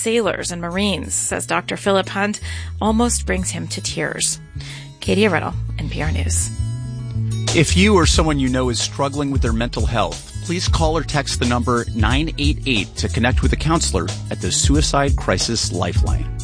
sailors and Marines, says Dr. Philip Hunt, almost brings him to tears. Katie Riddle, NPR News. If you or someone you know is struggling with their mental health, please call or text the number 988 to connect with a counselor at the Suicide Crisis Lifeline.